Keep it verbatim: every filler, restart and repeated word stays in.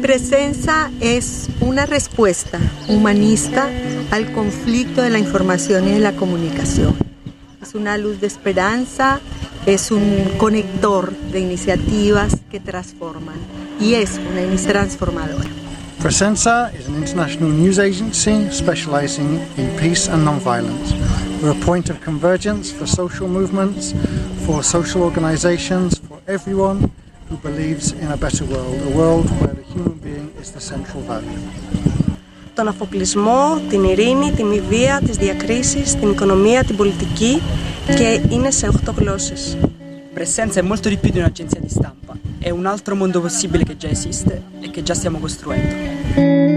Presenza es una respuesta humanista al conflicto de la información y de la comunicación. Es una luz de esperanza, es un conector de iniciativas que transforman y es una iniciativa transformadora. Presenza is an international news agency specializing in peace and non-violence. We're a point of convergence for social movements, for social organizations, for everyone who believes in a better world, a world where the human being is the central value. Τον αφοπλισμό, την ειρήνη, τη μη βία, τις διακρίσεις, την οικονομία, την πολιτική και είναι σε οχτώ γλώσσες. Presenza è molto di più di un'agenzia di stampa, è un altro mondo possibile che già esiste e che già stiamo costruendo.